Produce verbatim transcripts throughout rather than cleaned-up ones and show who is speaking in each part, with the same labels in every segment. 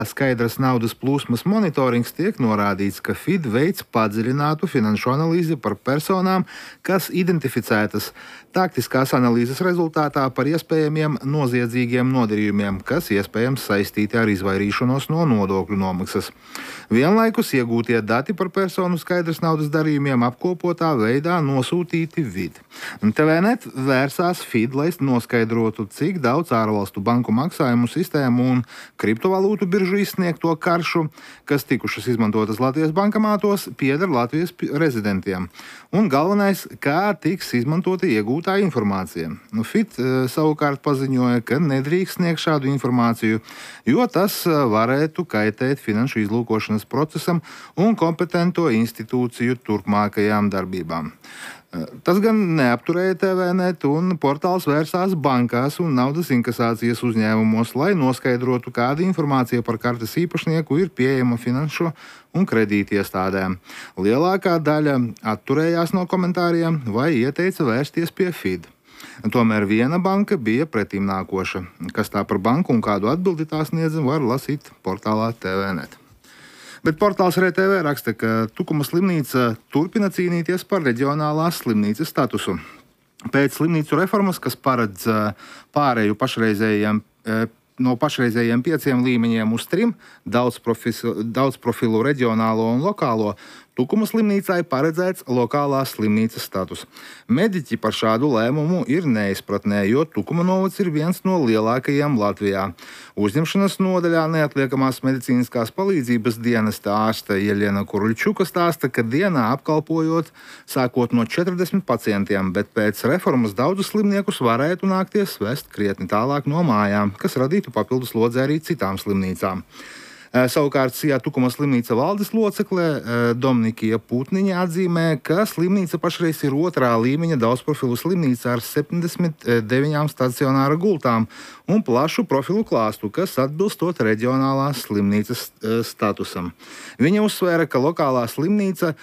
Speaker 1: Skaidras naudas plūsmas monitorings tiek norādīts, ka F I D veic padziļinātu finanšu analīzi par personām, kas identificētas taktiskās analīzes rezultātā par iespējamiem noziedzīgiem nodarījumiem, kas iespējams saistīti ar izvairīšanos no nodokļu nomaksas. Vienlaikus iegūtie dati par personu skaidras naudas darījumiem apkopotā veidā nosūtīti V I D. T V net vērsās F I D, lai noskaidrotu, cik daudz ārvalstu banku maksājumu sistēmu un kriptovalūtu biržu izsniegto karšu, kas tikušas izmantotas Latvijas bankomātos, pieder Latvijas rezidentiem. Un galvenais, kā tiks izmantota iegūtā informācija. Nu, F I D savukārt paziņoja, ka nedrīkst sniegt šādu informāciju, jo tas varētu kaitēt finanšu izlūkošanas procesam un kompetento institūciju turpmākajām darbībām. Tas gan neapturēja T V net, un portāls vērsās bankās un naudas inkasācijas uzņēmumos, lai noskaidrotu, kāda informācija par kartes īpašnieku ir pieejama finanšu un kredīti iestādēm. Lielākā daļa atturējās no komentāriem vai ieteica vērsties pie F I D. Tomēr viena banka bija pretīm nākoša. Kas tā par banku un kādu atbildi tā sniedza, var lasīt portālā T V net. Bet portāls R T V raksta, ka Tukuma slimnīca turpina cīnīties par reģionālās slimnīcas statusu. Pēc slimnīcu reformas, kas paredz pārēju pašreizējiem, no pašreizējiem pieciem līmeņiem uz trim, daudz, profisu, daudz profilu reģionālo un lokālo, Tukuma slimnīcai paredzēts lokālās slimnīcas status. Mediķi par šādu lēmumu ir neizpratnē, jo Tukuma novads ir viens no lielākajiem Latvijā. Uzņemšanas nodaļā neatliekamās medicīniskās palīdzības dienesta ārste Jeļena Kuruļčuka stāsta, ka dienā apkalpojot sākot no četrdesmit pacientiem, bet pēc reformas daudzus slimniekus varētu nākties vest krietni tālāk no mājām, kas radītu papildus slodzi arī citām slimnīcām. Savukārt Sijā Tukuma slimnīca valdes locekle Dominikija Putniņa atzīmē, ka slimnīca pašreiz ir otrā līmeņa daudzprofilu slimnīca ar septiņdesmit deviņām stacionāra gultām un plašu profilu klāstu, kas atbilstot reģionālās slimnīcas statusam. Viņa uzsvēra, ka lokālā slimnīca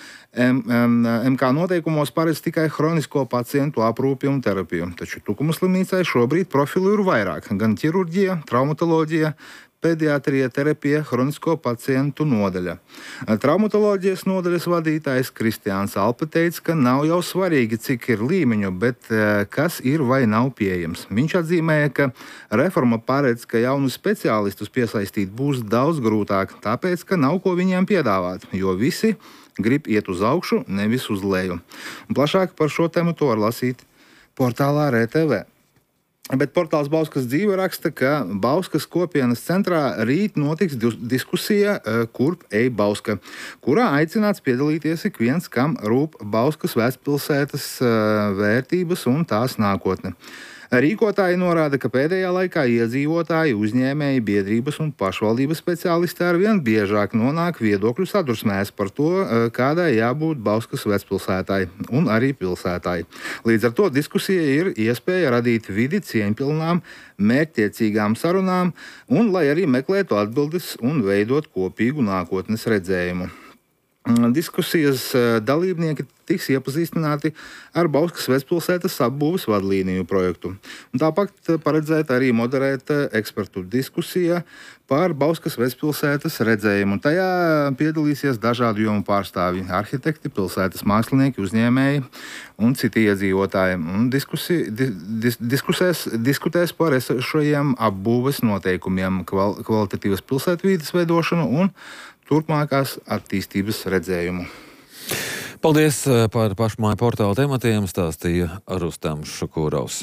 Speaker 1: M K noteikumos paredz tikai hronisko pacientu aprūpi un terapiju, taču Tukuma slimnīcai šobrīd profilu ir vairāk, gan ķirurģija, traumatoloģija, pediatrija, terapija, hronisko pacientu nodaļa. Traumatoloģijas nodaļas vadītājs Kristiāns Alpe teica, ka nav jau svarīgi, cik ir līmeņu, bet kas ir vai nav pieejams. Viņš atzīmēja, ka reforma paredz, ka jaunus speciālistus piesaistīt būs daudz grūtāk, tāpēc, ka nav ko viņiem piedāvāt, jo visi grib iet uz augšu, nevis uz leju. Un plašāk par šo tēmu to var lasīt portālā R T V. Bet portāls Bauskas dzīve raksta, ka Bauskas kopienas centrā rīt notiks diskusija Kurp ej Bauska, kurā aicināts piedalīties ik viens, kam rūp Bauskas vecpilsētas vērtības un tās nākotne. Rīkotāji norāda, ka pēdējā laikā iedzīvotāji, uzņēmēji, biedrības un pašvaldības speciālisti arvien biežāk nonāk viedokļu sadursmēs par to, kādai jābūt Bauskas vecpilsētai un arī pilsētai. Līdz ar to diskusija ir iespēja radīt vidi cieņpilnām, mērķtiecīgām sarunām un lai arī meklētu atbildes un veidot kopīgu nākotnes redzējumu. Diskusijas dalībnieki tiks iepazīstināti ar Bauskas vecpilsētas apbūves vadlīniju projektu. Un tāpat paredzēta arī moderēt ekspertu diskusija par Bauskas vecpilsētas redzējumu. Tajā piedalīsies dažādu jomu pārstāvji - arhitekti, pilsētas mākslinieki, uzņēmēji un citi iedzīvotāji. Un diskusi, dis, diskusēs, diskutēs par esošajiem apbūves noteikumiem, kval, kvalitatīvas pilsētvides veidošanu un turpmākās attīstības redzējumu.
Speaker 2: Paldies par pašmāju portāla tematiem, stāstīja Rustams Šukūrovs.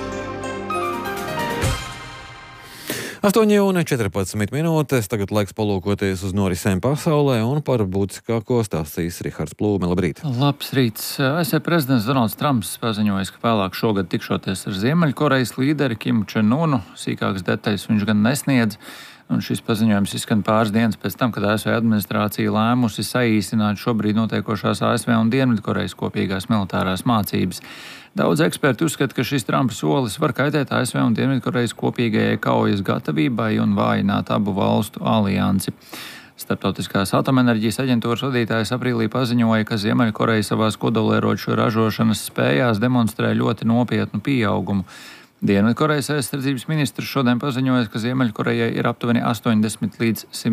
Speaker 2: astoņi un četrpadsmit minūtes, tagad laiks palūkoties uz norisēm pasaulē un par būtiskāko stāstīs Rihards Plūme. Labrīt!
Speaker 3: Labs rīts! A S V prezidents Donalds Trumps paziņojis, ka vēlāk šogad tikšoties ar Ziemeļkorejas līderi Kimu Čen-unu, sīkākas detaļas viņš gan nesniedz. Un šis paziņojums izskan pāris dienas pēc tam, kad A S V administrācija lēmusi saīsināt šobrīd notiekošās A S V un Dienvidkorejas kopīgās militārās mācības. Daudz eksperti uzskata, ka šis Trumpa solis var kaitēt A S V un Dienvidkorejas kopīgajai kaujas gatavībai un vājināt abu valstu aliansi. Starptautiskās atomenerģijas aģentūras vadītājs aprīlī paziņoja, ka Ziemeļkoreja savās kodolieroču ražošanas spējās demonstrē ļoti nopietnu pieaugumu. Dienvidkorejas aizsardzības ministrs šodien paziņoja, ka Ziemeļkorejai ir aptuveni astoņdesmit līdz